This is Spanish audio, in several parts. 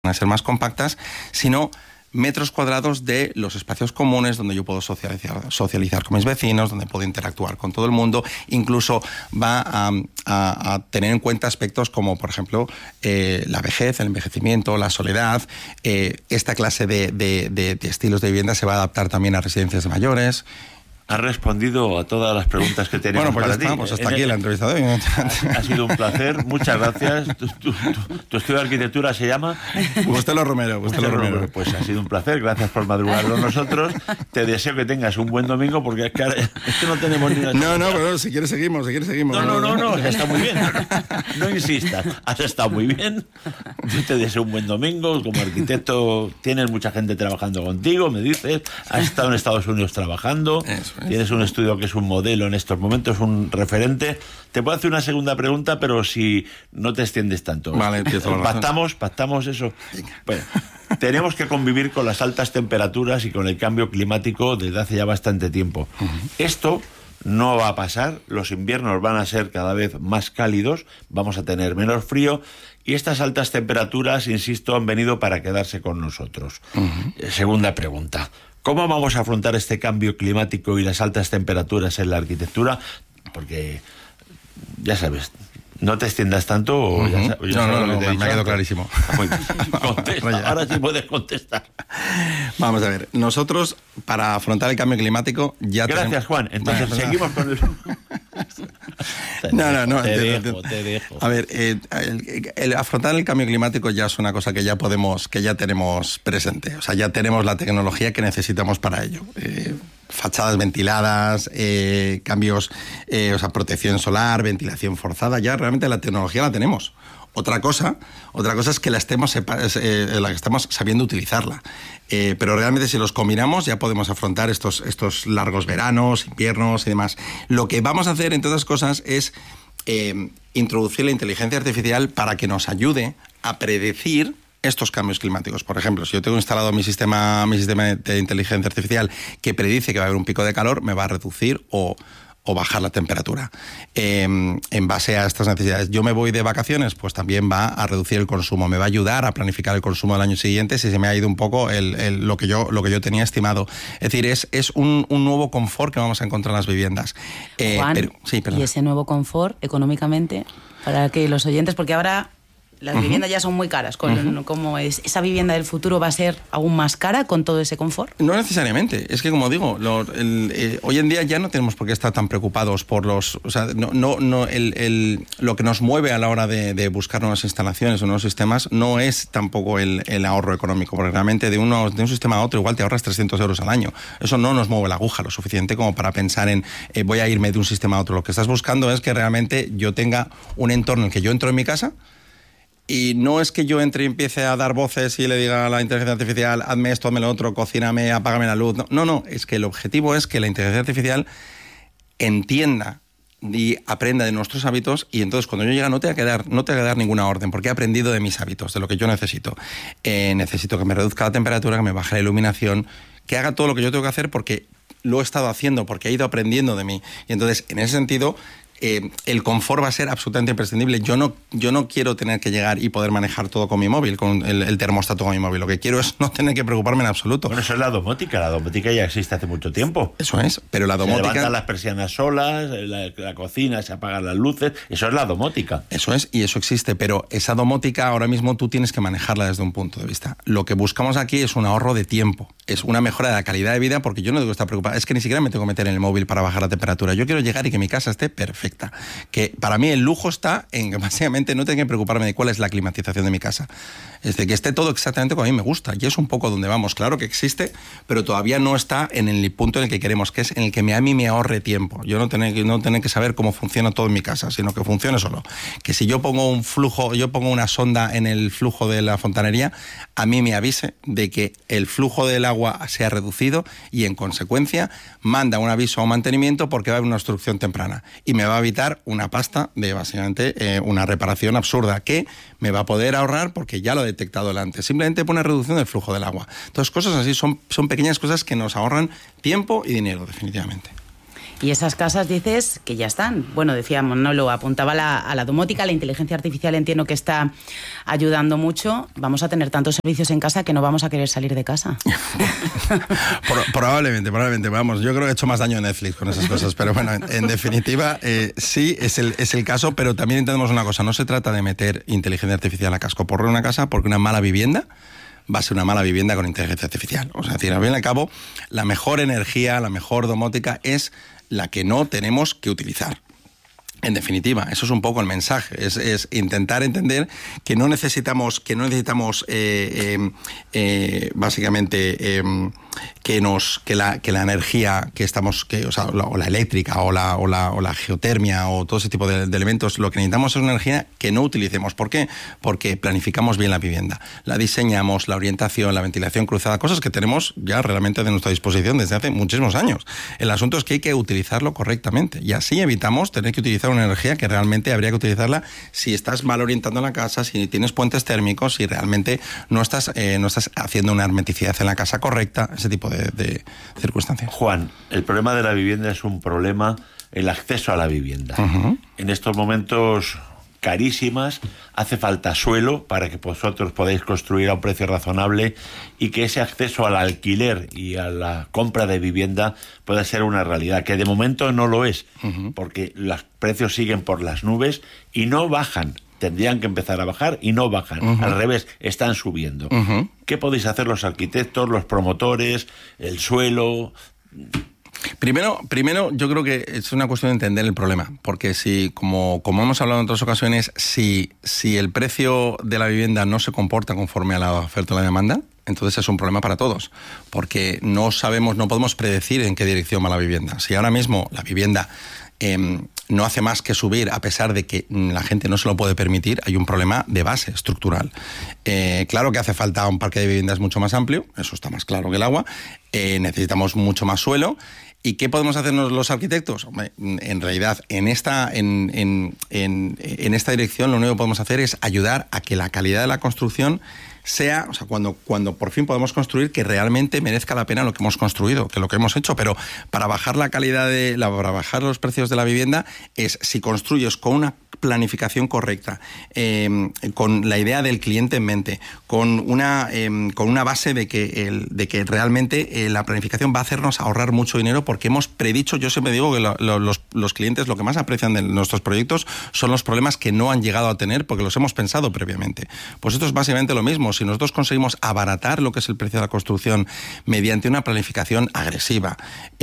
a ser más compactas, sino metros cuadrados de los espacios comunes donde yo puedo socializar con mis vecinos, donde puedo interactuar con todo el mundo. Incluso va a tener en cuenta aspectos como, por ejemplo, la vejez, el envejecimiento, la soledad. Esta clase de estilos de vivienda se va a adaptar también a residencias de mayores. Has respondido a todas las preguntas que teníamos para ti. Bueno, pues hasta aquí la entrevista de hoy. Ha sido un placer, muchas gracias. ¿Tu estudio de arquitectura se llama? Bustelo Romero. Pues ha sido un placer, gracias por madrugar con nosotros. Te deseo que tengas un buen domingo, porque es que no tenemos ni una... No, pero si quieres seguimos. No, está muy bien. No insistas, has estado muy bien. Yo te deseo un buen domingo. Como arquitecto tienes mucha gente trabajando contigo, me dices. Has estado en Estados Unidos trabajando. Tienes un estudio que es un modelo en estos momentos, un referente. Te puedo hacer una segunda pregunta, pero si no te extiendes tanto. Vale, pactamos eso. Bueno, tenemos que convivir con las altas temperaturas y con el cambio climático desde hace ya bastante tiempo. Esto no va a pasar, los inviernos van a ser cada vez más cálidos, vamos a tener menos frío, y estas altas temperaturas, insisto, han venido para quedarse con nosotros. Segunda pregunta. ¿Cómo vamos a afrontar este cambio climático y las altas temperaturas en la arquitectura? Porque, ya sabes, no te extiendas tanto. O no, me ha quedado clarísimo. Contesta, ahora sí puedes contestar. Vamos a ver, nosotros, para afrontar el cambio climático, ya Gracias, tenemos... Juan. Entonces, seguimos con el... No. Te dejo. A ver, el afrontar el cambio climático ya es una cosa que ya tenemos presente. O sea, ya tenemos la tecnología que necesitamos para ello. Fachadas ventiladas, cambios, protección solar, ventilación forzada, ya realmente la tecnología la tenemos. Otra cosa es que la estemos sabiendo utilizarla. Pero realmente si los combinamos ya podemos afrontar estos largos veranos, inviernos y demás. Lo que vamos a hacer, entre otras cosas, es introducir la inteligencia artificial para que nos ayude a predecir estos cambios climáticos. Por ejemplo, si yo tengo instalado mi sistema de inteligencia artificial que predice que va a haber un pico de calor, me va a reducir o bajar la temperatura en base a estas necesidades. Yo me voy de vacaciones, pues también va a reducir el consumo, me va a ayudar a planificar el consumo del año siguiente si se me ha ido un poco lo que yo tenía estimado. Es decir, es un nuevo confort que vamos a encontrar en las viviendas. Juan, y ese nuevo confort económicamente, para que los oyentes, porque ahora las viviendas ya son muy caras. ¿Cómo es? ¿Esa vivienda del futuro va a ser aún más cara con todo ese confort? No necesariamente. Es que, como digo, hoy en día ya no tenemos por qué estar tan preocupados por los... O sea, lo que nos mueve a la hora de buscar nuevas instalaciones o nuevos sistemas no es tampoco el ahorro económico, porque realmente de un sistema a otro igual te ahorras 300 euros al año. Eso no nos mueve la aguja lo suficiente como para pensar en voy a irme de un sistema a otro. Lo que estás buscando es que realmente yo tenga un entorno en el que yo entro en mi casa. Y no es que yo entre y empiece a dar voces y le diga a la inteligencia artificial, hazme esto, hazme lo otro, cocíname, apágame la luz. No, es que el objetivo es que la inteligencia artificial entienda y aprenda de nuestros hábitos, y entonces cuando yo llegue no te va a dar ninguna orden, porque he aprendido de mis hábitos, de lo que yo necesito. Necesito que me reduzca la temperatura, que me baje la iluminación, que haga todo lo que yo tengo que hacer porque lo he estado haciendo, porque he ido aprendiendo de mí. Y entonces, en ese sentido... el confort va a ser absolutamente imprescindible. Yo no quiero tener que llegar y poder manejar todo con mi móvil, con el termostato con mi móvil. Lo que quiero es no tener que preocuparme en absoluto. Bueno, eso es la domótica. La domótica ya existe hace mucho tiempo. Eso es, pero la domótica... Se levantan las persianas solas, la cocina, se apagan las luces. Eso es la domótica. Eso es, y eso existe, pero esa domótica ahora mismo tú tienes que manejarla desde un punto de vista. Lo que buscamos aquí es un ahorro de tiempo, es una mejora de la calidad de vida, porque yo no tengo que estar preocupado. Es que ni siquiera me tengo que meter en el móvil para bajar la temperatura. Yo quiero llegar y que mi casa esté perfecta. Que para mí el lujo está en que básicamente no tengo que preocuparme de cuál es la climatización de mi casa. Es de que esté todo exactamente como a mí me gusta. Y es un poco donde vamos. Claro que existe, pero todavía no está en el punto en el que queremos, que es en el que a mí me ahorre tiempo. Yo no tener que saber cómo funciona todo en mi casa, sino que funcione solo. Que si yo pongo una sonda en el flujo de la fontanería, a mí me avise de que el flujo del agua se ha reducido y en consecuencia manda un aviso a un mantenimiento porque va a haber una obstrucción temprana. Y me va a evitar una pasta de básicamente una reparación absurda que me va a poder ahorrar porque ya lo he detectado antes. Simplemente por una reducción del flujo del agua. Entonces, cosas así son pequeñas cosas que nos ahorran tiempo y dinero, definitivamente. Y esas casas dices que ya están. Bueno, decíamos, no lo apuntaba a la domótica, la inteligencia artificial entiendo que está ayudando mucho. Vamos a tener tantos servicios en casa que no vamos a querer salir de casa. Probablemente, vamos, yo creo que he hecho más daño en Netflix con esas cosas, pero bueno, en definitiva, sí, es el caso, pero también entendemos una cosa, no se trata de meter inteligencia artificial a cascoporro en una casa, porque una mala vivienda va a ser una mala vivienda con inteligencia artificial. O sea, al fin y al cabo, la mejor energía, la mejor domótica es la que no tenemos que utilizar. En definitiva, eso es un poco el mensaje, es intentar entender que no necesitamos básicamente que la energía que estamos, o la eléctrica o la geotermia o todo ese tipo de elementos, lo que necesitamos es una energía que no utilicemos. ¿Por qué? Porque planificamos bien la vivienda, la diseñamos, la orientación, la ventilación cruzada, cosas que tenemos ya realmente de nuestra disposición desde hace muchísimos años. El asunto es que hay que utilizarlo correctamente y así evitamos tener que utilizar una energía que realmente habría que utilizarla si estás mal orientando la casa, si tienes puentes térmicos, si realmente no estás haciendo una hermeticidad en la casa correcta, ese tipo de circunstancias. Juan, el problema de la vivienda es un problema, el acceso a la vivienda. Uh-huh. En estos momentos carísimas, hace falta suelo para que vosotros podáis construir a un precio razonable y que ese acceso al alquiler y a la compra de vivienda pueda ser una realidad, que de momento no lo es, uh-huh, porque los precios siguen por las nubes y no bajan. Tendrían que empezar a bajar y no bajan. Uh-huh. Al revés, están subiendo. Uh-huh. ¿Qué podéis hacer los arquitectos, los promotores, el suelo? Primero, yo creo que es una cuestión de entender el problema, porque si, como hemos hablado en otras ocasiones, si el precio de la vivienda no se comporta conforme a la oferta y la demanda, entonces es un problema para todos, porque no podemos predecir en qué dirección va la vivienda. Si ahora mismo la vivienda no hace más que subir a pesar de que la gente no se lo puede permitir, hay un problema de base estructural. Claro que hace falta un parque de viviendas mucho más amplio, eso está más claro que el agua, necesitamos mucho más suelo. ¿Y qué podemos hacer los arquitectos? Hombre, en realidad, en esta dirección lo único que podemos hacer es ayudar a que la calidad de la construcción sea, o sea, cuando por fin podemos construir, que realmente merezca la pena lo que hemos construido, que lo que hemos hecho. Pero para bajar la calidad para bajar los precios de la vivienda, es si construyes con una planificación correcta, con la idea del cliente en mente, con una base de que realmente la planificación va a hacernos ahorrar mucho dinero, porque hemos predicho. Yo siempre digo que los clientes lo que más aprecian de nuestros proyectos son los problemas que no han llegado a tener porque los hemos pensado previamente. Pues esto es básicamente lo mismo. Si nosotros conseguimos abaratar lo que es el precio de la construcción mediante una planificación agresiva,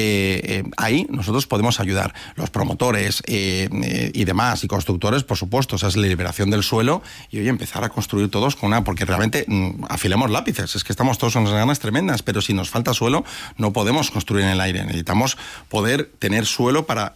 ahí nosotros podemos ayudar. Los promotores y demás, y constructores, por supuesto, o sea, es la liberación del suelo y hoy empezar a construir todos porque realmente afilemos lápices, es que estamos todos con unas ganas tremendas, pero si nos falta suelo no podemos construir en el aire, necesitamos poder tener suelo para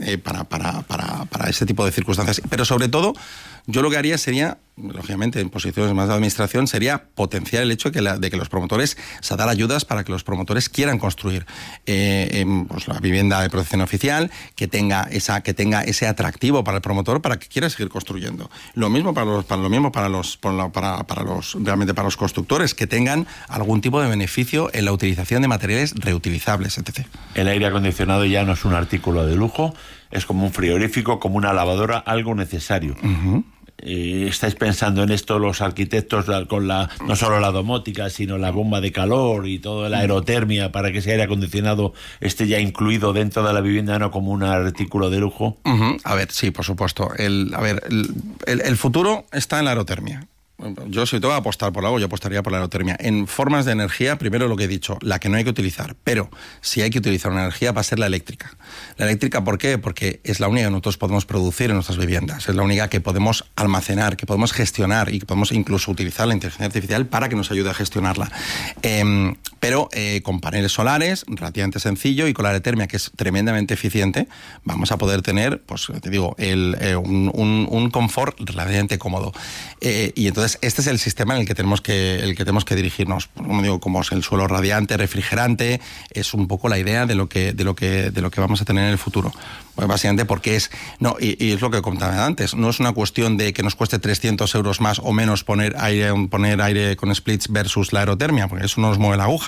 ese tipo de circunstancias. Pero sobre todo, yo lo que haría sería, lógicamente en posiciones más de administración, sería potenciar el hecho de que los promotores, dar ayudas para que los promotores quieran construir pues la vivienda de protección oficial, que tenga ese atractivo para el promotor, para que quiera seguir construyendo. Lo mismo para los constructores, que tengan algún tipo de beneficio en la utilización de materiales reutilizables, etc. El aire acondicionado ya no es un artículo de lujo, es como un frigorífico, como una lavadora, algo necesario. Uh-huh. ¿Estáis pensando en esto los arquitectos con no solo la domótica, sino la bomba de calor y toda la aerotermia para que ese aire acondicionado esté ya incluido dentro de la vivienda, no como un artículo de lujo? Uh-huh. A ver, sí, por supuesto. El futuro está en la aerotermia. Yo, si tengo que apostar por algo, yo apostaría por la aerotermia. En formas de energía, primero lo que he dicho, la que no hay que utilizar. Pero si hay que utilizar una energía, va a ser la eléctrica. La eléctrica, ¿por qué? Porque es la única que nosotros podemos producir en nuestras viviendas. Es la única que podemos almacenar, que podemos gestionar y que podemos incluso utilizar la inteligencia artificial para que nos ayude a gestionarla. Pero con paneles solares, relativamente sencillo, y con la aerotermia, que es tremendamente eficiente, vamos a poder tener, pues te digo, un confort relativamente cómodo. Y entonces este es el sistema en el que tenemos que dirigirnos. Como digo, como es el suelo radiante, refrigerante, es un poco la idea de lo que vamos a tener en el futuro. Pues básicamente porque es lo que comentaba antes, no es una cuestión de que nos cueste 300 euros más o menos poner aire con splits versus la aerotermia, porque eso no nos mueve la aguja.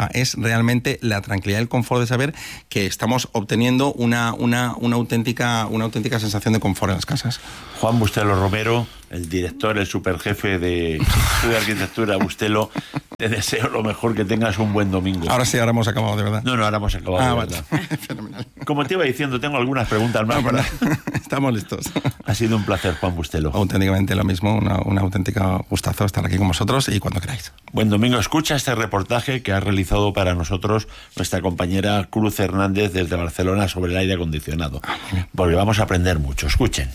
baja, es realmente la tranquilidad y el confort de saber que estamos obteniendo una auténtica sensación de confort en las casas. Juan Bustelo Romero, el director, el superjefe de Estudio de Arquitectura Bustelo, te deseo lo mejor, que tengas un buen domingo. Ahora sí, ahora hemos acabado, de verdad. No, ahora hemos acabado, de verdad. Fenomenal. Como te iba diciendo, tengo algunas preguntas más. Estamos listos. Ha sido un placer, Juan Bustelo. Auténticamente lo mismo, un auténtico gustazo estar aquí con vosotros y cuando queráis. Buen domingo. Escucha este reportaje que ha realizado para nosotros nuestra compañera Cruz Hernández desde Barcelona sobre el aire acondicionado. Porque vamos a aprender mucho. Escuchen.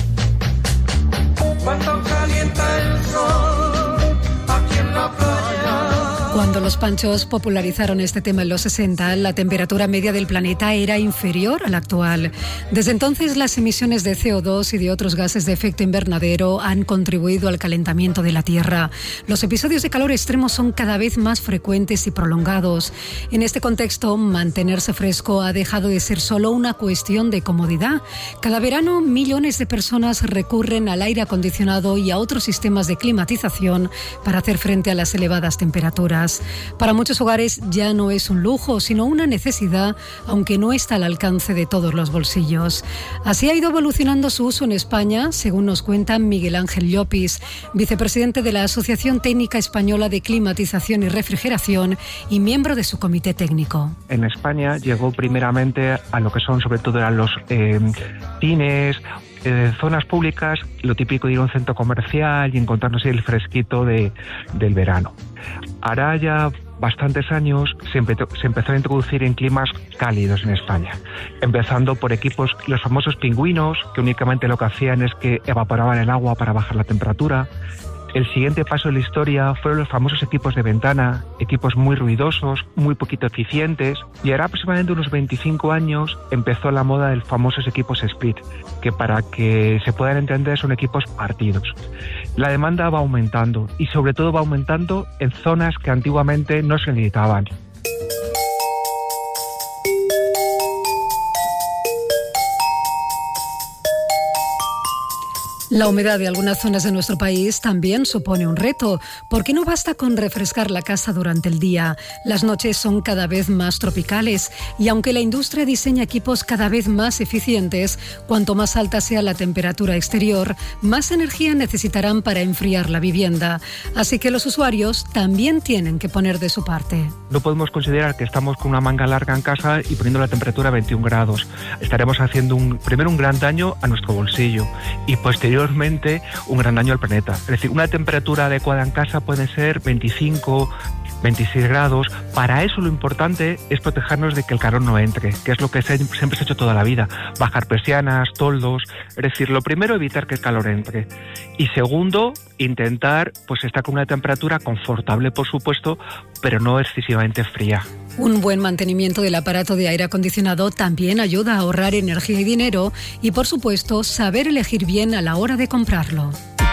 Cuando calienta el sol aquí en la playa. Cuando los Panchos popularizaron este tema en los 60, la temperatura media del planeta era inferior a la actual. Desde entonces, las emisiones de CO2 y de otros gases de efecto invernadero han contribuido al calentamiento de la Tierra. Los episodios de calor extremo son cada vez más frecuentes y prolongados. En este contexto, mantenerse fresco ha dejado de ser solo una cuestión de comodidad. Cada verano, millones de personas recurren al aire acondicionado y a otros sistemas de climatización para hacer frente a las elevadas temperaturas. Para muchos hogares ya no es un lujo, sino una necesidad, aunque no está al alcance de todos los bolsillos. Así ha ido evolucionando su uso en España, según nos cuenta Miguel Ángel Llopis, vicepresidente de la Asociación Técnica Española de Climatización y Refrigeración y miembro de su comité técnico. En España llegó primeramente a lo que son sobre todo a los cines, zonas públicas, lo típico de ir a un centro comercial y encontrarnos el fresquito del verano. Hará ya bastantes años se empezó a introducir en climas cálidos en España, empezando por equipos, los famosos pingüinos, que únicamente lo que hacían es que evaporaban el agua para bajar la temperatura. El siguiente paso de la historia fueron los famosos equipos de ventana, equipos muy ruidosos, muy poquito eficientes, y ahora aproximadamente unos 25 años empezó la moda de los famosos equipos split, que para que se puedan entender son equipos partidos. La demanda va aumentando y sobre todo va aumentando en zonas que antiguamente no se necesitaban. La humedad de algunas zonas de nuestro país también supone un reto, porque no basta con refrescar la casa durante el día. Las noches son cada vez más tropicales y aunque la industria diseña equipos cada vez más eficientes, cuanto más alta sea la temperatura exterior, más energía necesitarán para enfriar la vivienda. Así que los usuarios también tienen que poner de su parte. No podemos considerar que estamos con una manga larga en casa y poniendo la temperatura a 21 grados. Estaremos haciendo primero un gran daño a nuestro bolsillo y posteriormente un gran daño al planeta. Es decir, una temperatura adecuada en casa puede ser 25, 26 grados. Para eso lo importante es protegernos de que el calor no entre, que es lo que siempre se ha hecho toda la vida. Bajar persianas, toldos. Es decir, lo primero, evitar que el calor entre. Y segundo, intentar estar con una temperatura confortable, por supuesto, pero no excesivamente fría. Un buen mantenimiento del aparato de aire acondicionado también ayuda a ahorrar energía y dinero y, por supuesto, saber elegir bien a la hora de comprarlo.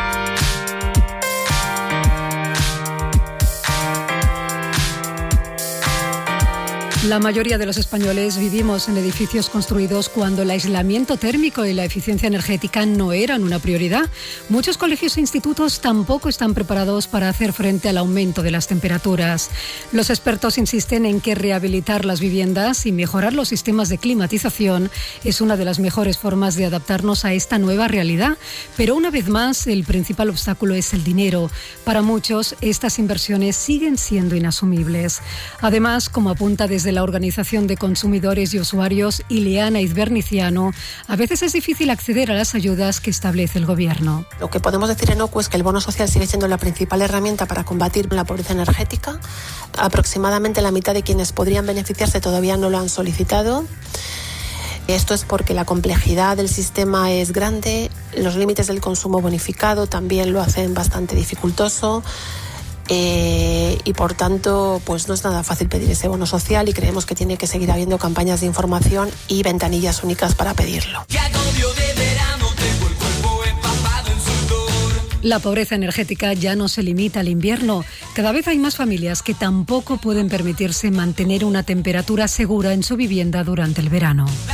La mayoría de los españoles vivimos en edificios construidos cuando el aislamiento térmico y la eficiencia energética no eran una prioridad. Muchos colegios e institutos tampoco están preparados para hacer frente al aumento de las temperaturas. Los expertos insisten en que rehabilitar las viviendas y mejorar los sistemas de climatización es una de las mejores formas de adaptarnos a esta nueva realidad. Pero una vez más, el principal obstáculo es el dinero. Para muchos, estas inversiones siguen siendo inasumibles. Además, como apunta desde la Organización de Consumidores y Usuarios, Ileana Izberniciano, a veces es difícil acceder a las ayudas que establece el Gobierno. Lo que podemos decir en OCU es que el bono social sigue siendo la principal herramienta para combatir la pobreza energética. Aproximadamente la mitad de quienes podrían beneficiarse todavía no lo han solicitado. Esto es porque la complejidad del sistema es grande, los límites del consumo bonificado también lo hacen bastante dificultoso. Y por tanto no es nada fácil pedir ese bono social y creemos que tiene que seguir habiendo campañas de información y ventanillas únicas para pedirlo. La pobreza energética ya no se limita al invierno. Cada vez hay más familias que tampoco pueden permitirse mantener una temperatura segura en su vivienda durante el verano.